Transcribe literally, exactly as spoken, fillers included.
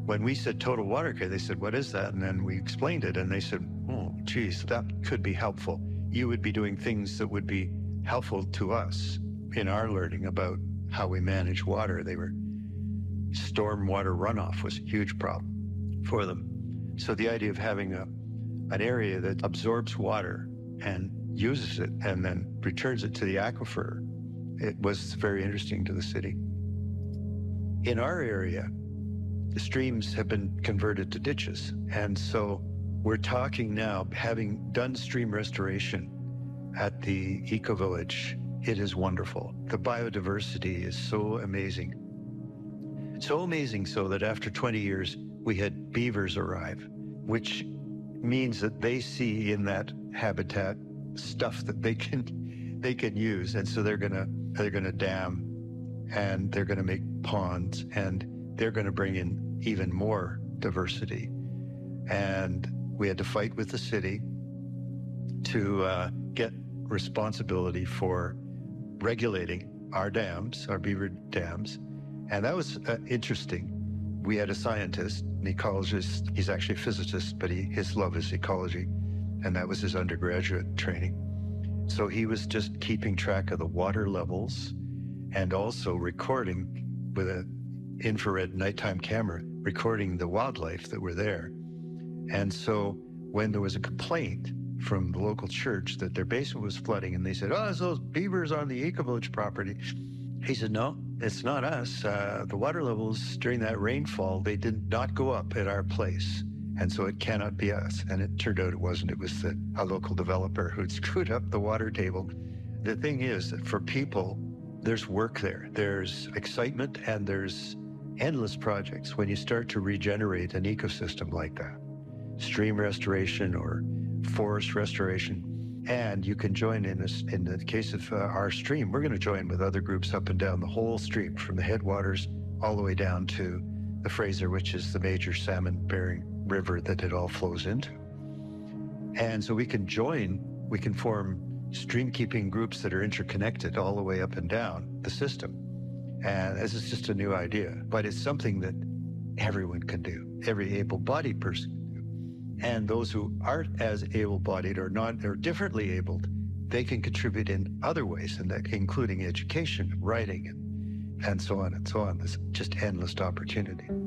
when we said total water care, they said, what is that? And then we explained it, and they said, oh, geez, that could be helpful. You would be doing things that would be helpful to us in our learning about how we manage water. They were, stormwater runoff was a huge problem for them. So the idea of having a, an area that absorbs water and uses it and then returns it to the aquifer, it was very interesting to the city. In our area, the streams have been converted to ditches. And so we're talking now, having done stream restoration at the Eco Village, it is wonderful. The biodiversity is so amazing. So amazing so that after twenty years, we had beavers arrive, which means that they see in that habitat stuff that they can they can use. And so they're gonna they're gonna dam, and they're gonna make ponds, and they're gonna bring in even more diversity. And we had to fight with the city to uh, get responsibility for regulating our dams, our beaver dams. And that was uh, interesting. We had a scientist, an ecologist. He's actually a physicist, but he, his love is ecology. And that was his undergraduate training. So he was just keeping track of the water levels and also recording with an infrared nighttime camera, recording the wildlife that were there. And so when there was a complaint from the local church that their basement was flooding, and they said, oh, it's those beavers on the Eco Village property. He said, no, it's not us. Uh, the water levels during that rainfall, they did not go up at our place. And so it cannot be us. And it turned out it wasn't. It was the, a local developer who'd screwed up the water table. The thing is that for people, there's work there. There's excitement, and there's endless projects when you start to regenerate an ecosystem like that. Stream restoration or forest restoration. And you can join in this, in the case of uh, our stream, we're going to join with other groups up and down the whole stream, from the headwaters all the way down to the Fraser, which is the major salmon-bearing river that it all flows into. And so we can join, we can form stream-keeping groups that are interconnected all the way up and down the system. And this is just a new idea, but it's something that everyone can do, every able-bodied person can do. And those who aren't as able-bodied or not, or differently abled, they can contribute in other ways, and that including education, writing, and, and so on and so on. There's just endless opportunity.